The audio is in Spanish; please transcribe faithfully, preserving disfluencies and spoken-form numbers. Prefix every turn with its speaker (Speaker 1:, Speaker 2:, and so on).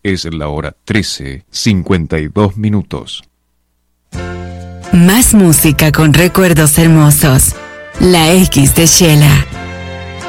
Speaker 1: Es la hora trece, cincuenta y dos minutos.
Speaker 2: Más música con recuerdos hermosos. La X de Shela.